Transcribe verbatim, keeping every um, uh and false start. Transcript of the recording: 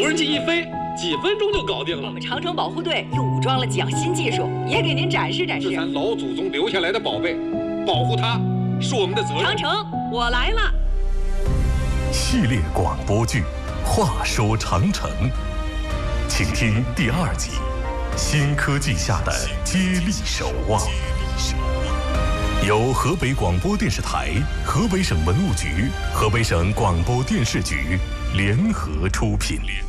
轮机一飞，几分钟就搞定了。 我们长城保护队又武装了几样新技术，也给您展示展示。 是咱老祖宗留下来的宝贝，保护它是我们的责任。 长城，我来了。 系列广播剧《话说长城》，请听第二集《新科技下的接力守望》，由河北广播电视台、河北省文物局、河北省广播电视局联合出品。